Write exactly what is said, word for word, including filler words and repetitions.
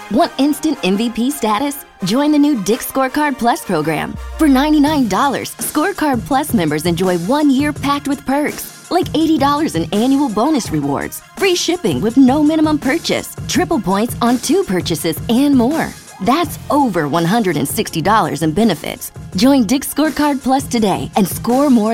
Want instant M V P status? Join the new Dick's Scorecard Plus program. For ninety-nine dollars, Scorecard Plus members enjoy one year packed with perks, like eighty dollars in annual bonus rewards, free shipping with no minimum purchase, triple points on two purchases, and more. That's over one hundred sixty dollars in benefits. Join Dick's Scorecard Plus today and score more